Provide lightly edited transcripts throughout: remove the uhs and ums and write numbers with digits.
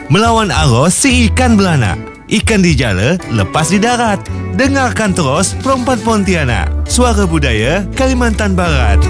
Melawan arus si ikan beranak. Ikan dijala, lepas di darat. Dengarkan terus Perempuan Pontianak. Suara Budaya Kalimantan Barat.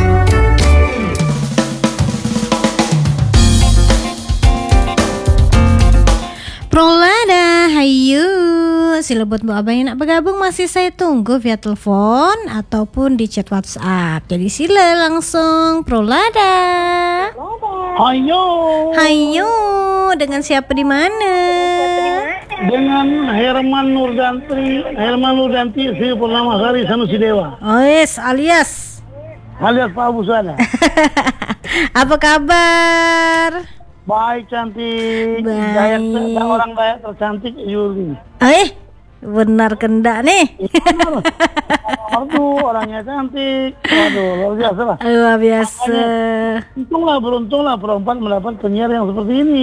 Prolada, hayu. Sila buat Bu Abang yang nak bergabung masih saya tunggu via telepon ataupun di chat WhatsApp. Jadi sila langsung Prolada. Hayo. Hayu, dengan siapa di mana? Dengan Herman Nurdanti Sri Purnamasari Sanusi Dewa. Oh yes, alias Pak Abu Sada. apa kabar? Baik, cantik. Baik. Orang Dayak tercantik Yuli. Benar kendak nih. Aduh, orangnya cantik. Aduh, luar biasa lah. Luar biasa. Beruntunglah perempuan mendapat penyiar yang seperti ini.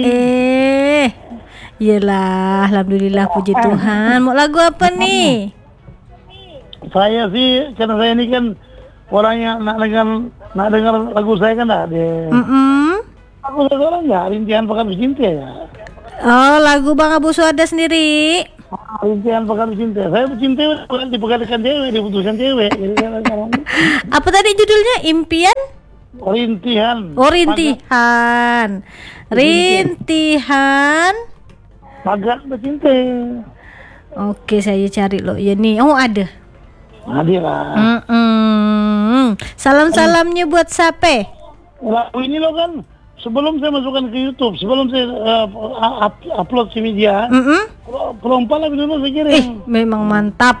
Iyalah, alhamdulillah, puji Tuhan. Mau lagu apa nih? Saya sih, karena saya ini kan orangnya nak dengar lagu saya kan dah deh. Aku seorang ya, Rintihan Pekan Cinta ya. Oh, lagu Bang Abu Suada sendiri. Rintihan Pekan Cinta. Saya bercinta bukan dipegankan cewek, diputuskan cewek. Jadi apa tadi judulnya? Impian? Rintihan. Oh, Rintihan. Rintihan. Pagat bercinta. Oke, saya cari loh. Ya nih. Oh, ada. Hadir lah. Salam-salamnya buat siapa? Lagu ini loh kan. Sebelum saya masukkan ke YouTube, sebelum saya upload ke media, perempuan lebih dulu saya kirim. Memang mantap.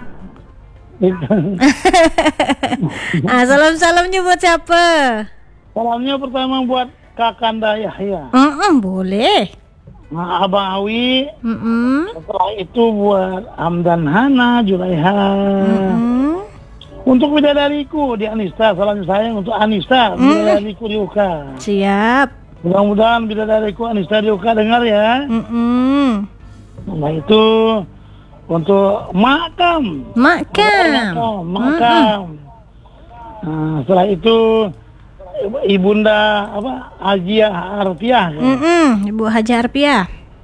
Salam-salamnya buat siapa? Salamnya pertama buat Kakanda Yahya. Boleh. Nah, Abang Awi. Setelah itu buat Hamdan Hana, Julaiha. Untuk bidadariku di Anista, salam sayang untuk Anista, bidadariku di Uka. Siap. Mudah-mudahan bidadariku Anista di Uka dengar ya. Nah itu untuk Makam. Nah, setelah itu Ibunda Hajiah Arfiah. Ibu Hajiah Arfiah.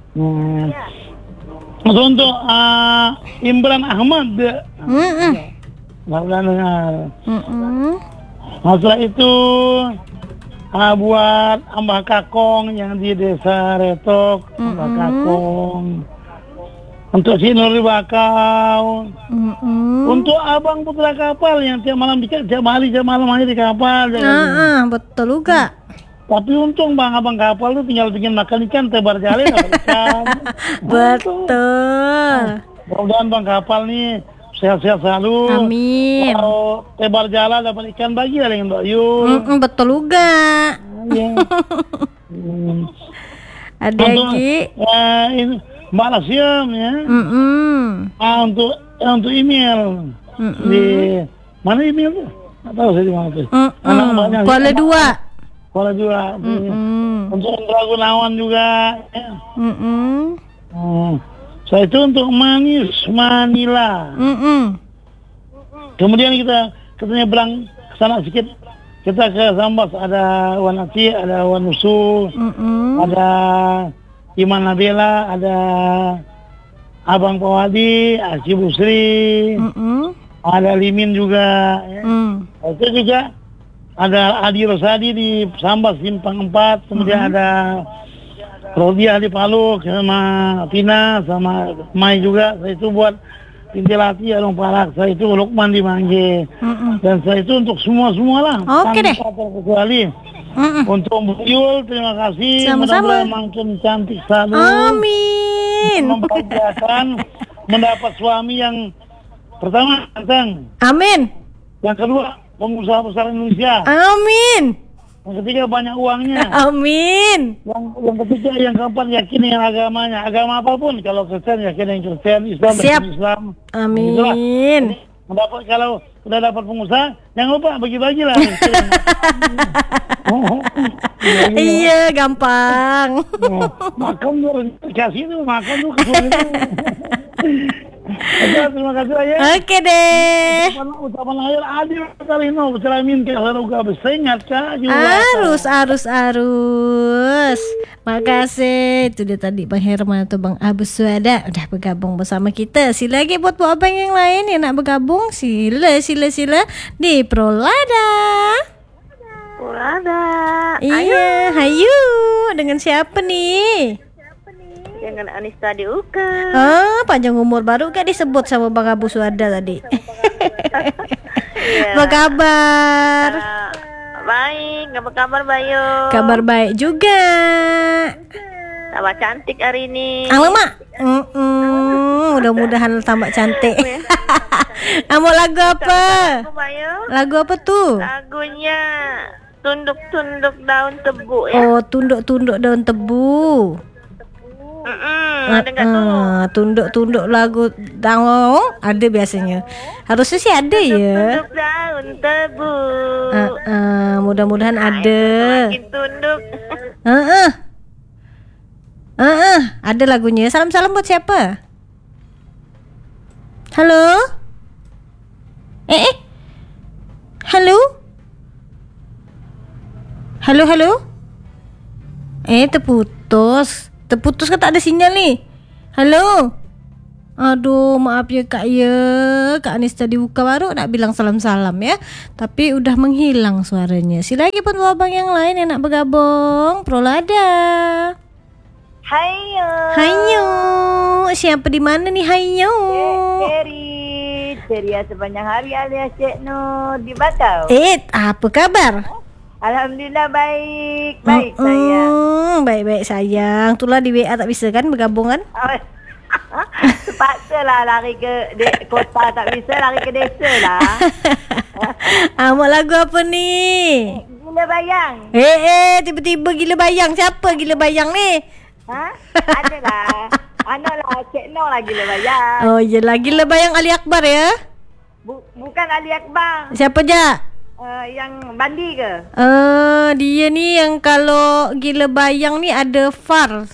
Untuk Imran Ahmad. Mudah-mudahan dengar. Nah, setelah itu buat Ambah Kakong yang di Desa Retok, Ambah Kakong. Untuk si Nuri Bakau. Untuk Abang Putra Kapal yang tiap malam hanya di kapal. Betul juga. Tapi untung Abang Kapal tuh tinggal bikin makan ikan tebar jale dapat ikan. Betul. Mudah-mudahan Bang Kapal nih sehat-sehat selalu. Amin. Kalau tebar jala dapat ikan bagi lah dengan Mbak Yul. Betul juga. Ada lagi. Ini Mbak Lasyam ya. Untuk email di mana email tuh? Nggak tahu saya di mana tuh. Anak mbaknya. Kuala 2. Untuk Indra Gunawan juga. Ya. Saya itu untuk Manis Manila. Kemudian kita berang ke sana sedikit. Kita ke Sambas, ada Wan Ati, ada Wan Usul, ada Iman Nabila, ada Abang Pawadi, Aci Busri, ada Limin juga. Itu juga ada Adi Rosadi di Sambas Simpang 4, kemudian ada Rodia di Palu sama Pina sama Mai juga. Saya itu buat Pintilati Alung Parak, saya itu Lukman di Mangge. Dan saya itu untuk semua lah. Oke deh. Tanpa terkecuali. Untuk Bu Yul, terima kasih. Sama-sama. Mudah-mudahan makin cantik selalu. Amin. Membahagiakan mendapat suami yang pertama ganteng. Amin. Yang kedua pengusaha besar Indonesia. Amin. Yang ketiga banyak uangnya. Amin. Yang ketiga, yang keempat yakin dengan agamanya. Agama apapun, kalau Kristen yakin dengan Kristen, Islam Siap. dengan Islam. Amin. Mendapat, kalau sudah dapat pengusaha, jangan lupa bagi-bagi lah. Iya, gampang. Makan tuh kasih tuh, makan tuh kesulitan. Okey, terima kasih ayah. Okey deh. Ucapan lahir adil kali no. Selamin ke haruga bersengat ka. Arus. Makasih. Itu dia tadi Bang Herman atau Bang Abu Suada udah bergabung bersama kita. Sila lagi buat abang yang lain yang nak bergabung. Sila di Prolada. Iya, hayu. Dengan siapa nih? Dengan Anista Diuka. Panjang umur baru kan disebut sama Bang Abu Suada tadi. Ya. Apa kabar? Baik, apa kabar Bayu? Kabar baik juga. Tambah cantik hari ini. Alamak. Mudah-mudahan tambah cantik. Mau lagu apa? Lagu Bayu? Lagu apa tuh? Lagunya Tunduk-tunduk daun tebu ya. Oh, tunduk-tunduk daun tebu. Ada nggak tuh? Tunduk-tunduk lagu daun ada biasanya. Harusnya sih ada ya. Tunduk daun tebu. Mudah-mudahan ada. Makin tunduk. Ada lagunya. Salam-salam buat siapa? Halo? Halo? Halo? Terputus kan tak ada sinyal ni. Halo? Aduh, maaf ya Kak ya. Kak Anista dibuka baru nak bilang salam-salam ya. Tapi udah menghilang suaranya. Sila lagi pun abang yang lain yang nak bergabung. Prolada. Hayo. Siapa di mana nih Hayo? Ceria sepanjang hari alias Cik Nur di Bakau. Apa kabar? Alhamdulillah baik sayang. Baik sayang. Itulah di WA tak bisa kan bergabung kan? Terpaksa lah lari ke kota, tak bisa lari ke desa lah. Mau lagu apa ni? Gila bayang. Tiba-tiba gila bayang. Siapa gila bayang ni? Adalah Anak Cik Noh lah gila bayang. Oh iyalah, gila bayang Ali Akbar ya? Bukan Ali Akbar. Siapa je? Yang Bandi ke? Dia ni yang kalau gila bayang ni ada far.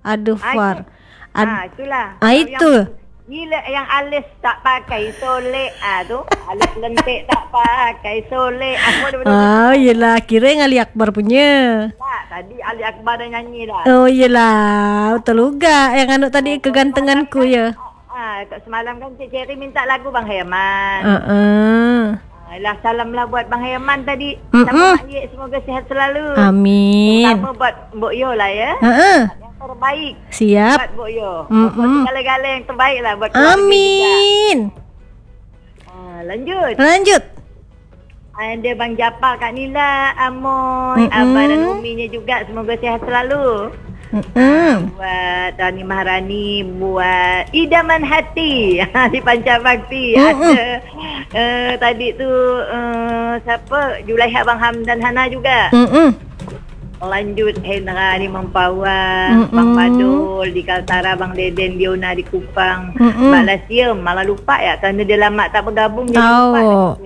Itulah. Itu. Gila yang alis tak pakai solek tu. Alis lentik tak pakai solek. Yelah, kira yang Ali Akbar punya. Tadi Ali Akbar dah nyanyi dah. Oh yelah, betul juga. Yang anut tadi kegantenganku ya. Semalam kan Cik Cherry minta lagu Bang Herman. Salam lah buat Bang Herman tadi. Sama Mak Yek, semoga sihat selalu. Amin. Pertama buat Mbok Yo lah ya. Yang terbaik. Siap. Buat Mbok Yo. Segala-gala yang terbaik lah buat Amin. Lanjut. Ada Bang Japar, Kak Nila, Amoy, Abah dan Uminya juga. Semoga sihat selalu. Buat Rani Maharani, buat Idaman Hati di Pancabakti. Ada tadi tu siapa? Julaiha, Bang Hamdan, Hana juga. Lanjut Hendra di Mempawah, Bang Badul di Kaltara, Bang Deden Diona di Kupang, Mbak Lasiem. Malah lupa ya kerana dia lama tak bergabung dia lupa.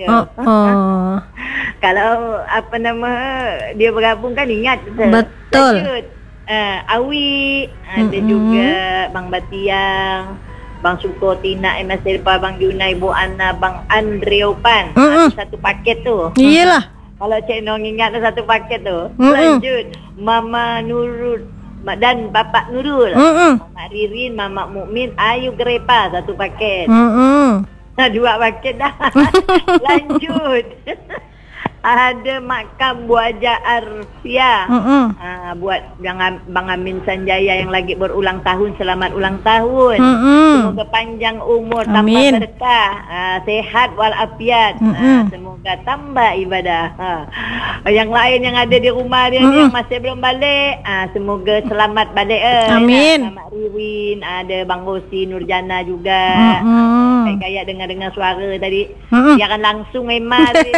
Kalau apa nama dia bergabung kan ingat. Betul. Lanjut Awi, ada juga Bang Batiang, Bang Suko, Tina, MS Delpa, Bang Junai, Bu Ana, Bang Andreopan. Satu paket tu. Iyalah. Kalau Cik Nong ingat satu paket tu. Lanjut Mama Nurul dan Bapak Nurul, Mama Ririn, Mama Mukmin, Ayu Grepa satu paket. Dua paket dah. Lanjut ada makam Bu Haja Arfia. Buat Bang Amin Sanjaya yang lagi berulang tahun, selamat ulang tahun. Semoga panjang umur, tambah berkah, sehat walafiat. Semoga tambah ibadah. Yang lain yang ada di rumah dia ni yang masih belum balik, semoga selamat balik. Amin. Selamat Riwin, ada Bang Rosi Nurjana juga. Kayak dengar suara tadi. Siaran langsung memang tu.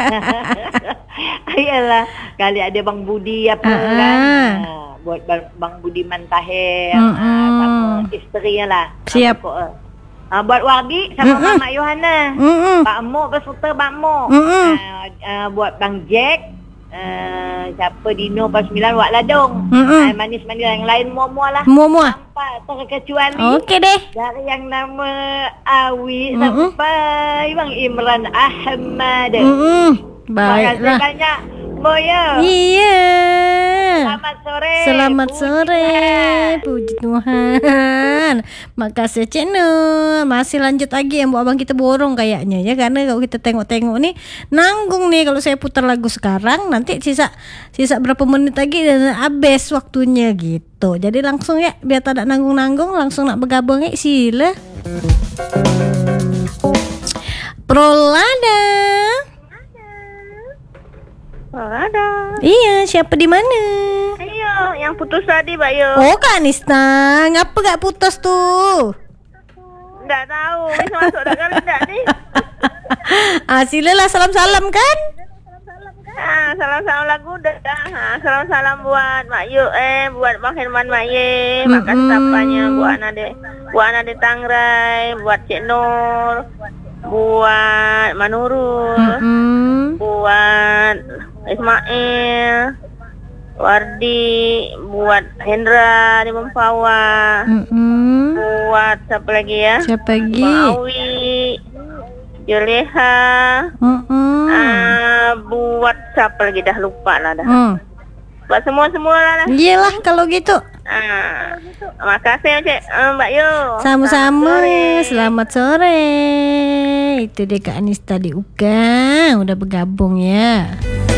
Ayolah, kali ada Bang Budi apa kan. Buat Bang Budi Mantahir, sama isterinya lah. Siap. Buat Wardi sama Mama Yohana. Pak Mok berserta Pak Mok. Buat Bang Jack, siapa Dino pas 9 Wak Ladong. Manis-manis yang lain mua-mua lah. Mua-mua. Sampai terkecuali. Okey deh. Dari yang nama Awi sampai Bang Imran Ahmad. Terima kasih banyak Boya. Iya. Selamat sore. Selamat sore. Puji Tuhan. Makasih Cik Nur. Masih lanjut lagi yang buat abang kita borong kayaknya ya, karena kalau kita tengok-tengok nih nanggung nih kalau saya putar lagu sekarang nanti sisa berapa menit lagi dan habis waktunya gitu. Jadi langsung ya biar tak ada nanggung-nanggung, langsung nak bergabung ya sila. Prolada. Ada. Iya, siapa di mana? Ayo, yang putus tadi, Mbak Yo. Oh, Kak Nista, ngapa gak putus tuh? Enggak tahu, bisa masuk dah kali enggak nih? Silalah salam-salam kan? Salam-salam lagu dah. Salam-salam buat Mak Yu, buat Bang Herman Maye, makasih tapanya buat Nade Tangrai, buat Cik Nur, buat Manurul, buat Ismail, Wardi, buat Hendra di Mempawah, buat siapa lagi ya? Siapa lagi? Awi, Juleha, buat siapa lagi dah lupa lah dah. Buat semua lah. Iyalah kalau gitu. Makasih Cik Mbak Yu. Sama-sama. Selamat sore. Itu dia Kak Anista di Ukang udah bergabung ya.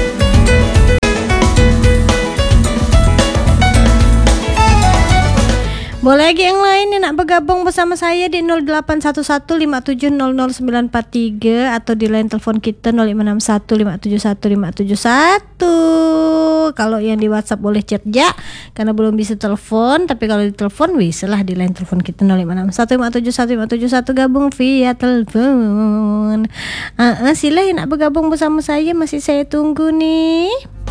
Boleh lagi yang lain yang nak bergabung bersama saya di 081157000943 atau di line telepon kita 0561571571. Kalau yang di WhatsApp boleh chat ya, karena belum bisa telepon. Tapi kalau di telepon bisa lah di line telepon kita 0561571571 gabung via telepon. Sila yang nak bergabung bersama saya, masih saya tunggu nih.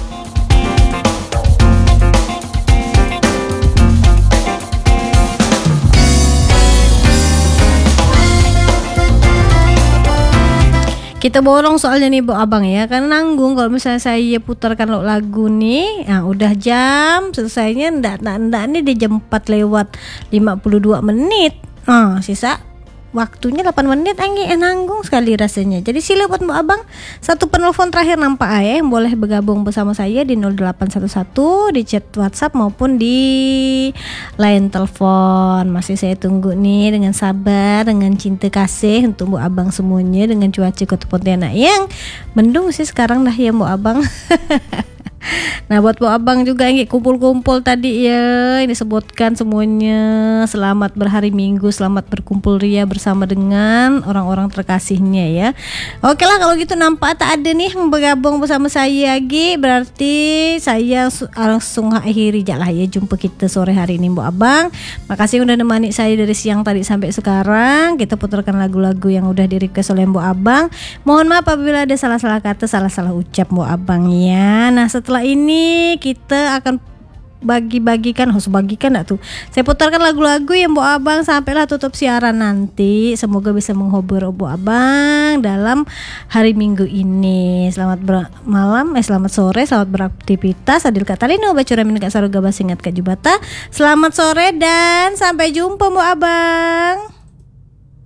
Kita borong soalnya nih Bu Abang ya, karena nanggung kalau misalnya saya putarkan lagu nih, udah jam selesainya ndak nih di jam 4 lewat 52 menit. Sisa waktunya 8 menit nanggung sekali rasanya. Jadi sila buat Bu Abang satu penelpon terakhir nampak yang boleh bergabung bersama saya di 0811 di chat WhatsApp maupun di line telepon. Masih saya tunggu nih dengan sabar, dengan cinta kasih untuk Bu Abang semuanya, dengan cuaca Kota Pontianak yang mendung sih sekarang dah ya Bu Abang. Nah buat Bu Abang juga yang kumpul-kumpul tadi ya, ini sebutkan semuanya selamat berhari Minggu, selamat berkumpul ria bersama dengan orang-orang terkasihnya ya. Oke lah kalau gitu, nampak tak ada nih yang bergabung bersama saya lagi, berarti saya langsung akhiri jalah ya jumpa kita sore hari ini Bu Abang. Makasih udah nemani saya dari siang tadi sampai sekarang. Kita putarkan lagu-lagu yang udah di request oleh Bu Abang. Mohon maaf apabila ada salah-salah kata, salah-salah ucap Bu Abang ya. Nah setelah ini kita akan bagikan tuh. Saya putarkan lagu-lagu yang Bu Abang sampailah tutup siaran nanti. Semoga bisa menghibur Bu Abang dalam hari Minggu ini. Selamat malam, selamat sore, selamat beraktivitas. Adil Katalino, Bacura Min Kak Saruga Basingat Kak Jubata. Selamat sore dan sampai jumpa Bu Abang.